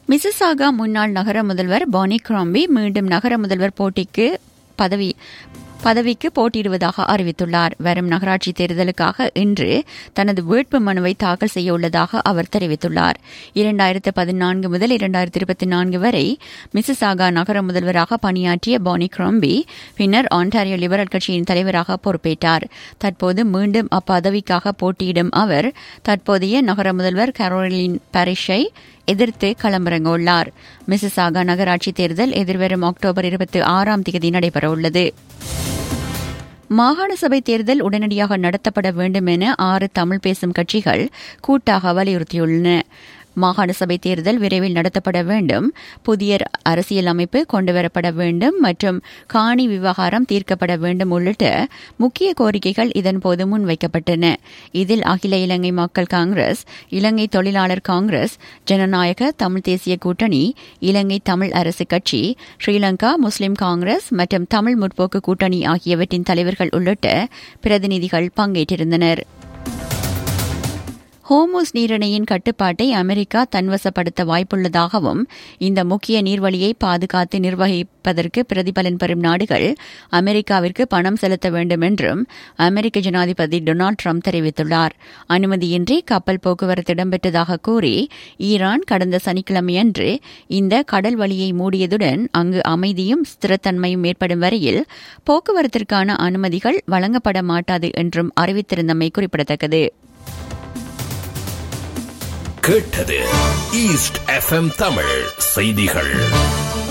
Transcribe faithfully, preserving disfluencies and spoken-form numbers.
Mississauga முன்னாள் நகர முதல்வர் பானி கிராம்பி மீண்டும் நகர முதல்வர் போட்டிக்கு பதவி பதவிக்கு போட்டியிடுவதாக அறிவித்துள்ளார். வரும் நகராட்சி தேர்தலுக்காக இன்று தனது வேட்பு மனுவை தாக்கல் செய்ய உள்ளதாக அவர் தெரிவித்துள்ளார். இரண்டாயிரத்து பதினான்கு முதல் இரண்டாயிரத்து இருபத்தி நான்கு வரை மிசிசாகா நகர முதல்வராக பணியாற்றிய பானி கிராம்பி பின்னர் ஆன்டாரியோ லிபரல் கட்சியின் தலைவராக பொறுப்பேற்றார். தற்போது மீண்டும் அப்பதவிக்காக போட்டியிடும் அவர் தற்போதைய நகர முதல்வர் கரோலின் பாரிஷை எதிர்த்து களமிறங்க உள்ளார். மிசிசாகா நகராட்சி தேர்தல் எதிர்வரும் அக்டோபர் இருபத்தி ஆறாம் தேதி நடைபெறவுள்ளது. மாகாண சபை தேர்தல் உடனடியாக நடத்தப்பட வேண்டும் என ஆறு தமிழ் பேசும் கட்சிகள் கூட்டாக வலியுறுத்தியுள்ளன. மாகாண சபை தேர்தல் விரைவில் நடத்தப்பட வேண்டும், புதிய அரசியல் அமைப்பு கொண்டுவரப்பட வேண்டும் மற்றும் காணி விவகாரம் தீர்க்கப்பட வேண்டும் உள்ளிட்ட முக்கிய கோரிக்கைகள் இதன்போது முன்வைக்கப்பட்டன. இதில் அகில இலங்கை மக்கள் காங்கிரஸ், இலங்கை தொழிலாளர் காங்கிரஸ், ஜனநாயக தமிழ் தேசிய கூட்டணி, இலங்கை தமிழ் அரசு கட்சி, ஸ்ரீலங்கா முஸ்லிம் காங்கிரஸ் மற்றும் தமிழ் முற்போக்கு கூட்டணி ஆகியவற்றின் தலைவர்கள் உள்ளிட்ட பிரதிநிதிகள் பங்கேற்றிருந்தனர். ஹோமூஸ் நீரிணையின் கட்டுப்பாட்டை அமெரிக்கா தன்வசப்படுத்த வாய்ப்புள்ளதாகவும் இந்த முக்கிய நீர்வழியை பாதுகாத்து நிர்வகிப்பதற்கு பிரதிபலன் பெறும் நாடுகள் அமெரிக்காவிற்கு பணம் செலுத்த வேண்டும் என்றும் அமெரிக்க ஜனாதிபதி டொனால்டு டிரம்ப் தெரிவித்துள்ளார். அனுமதியின்றி கப்பல் போக்குவரத்து இடம்பெற்றதாக கூறி ஈரான் கடந்த சனிக்கிழமையன்று இந்த கடல் வழியை மூடியதுடன் அங்கு அமைதியும் ஸ்திரத்தன்மையும் ஏற்படும் வரையில் போக்குவரத்திற்கான அனுமதிகள் வழங்கப்பட மாட்டாது என்றும் அறிவித்திருந்தமை குறிப்பிடத்தக்கது. கேட்டது ஈஸ்ட் எஃப்எம் தமிழ் செய்திகள்.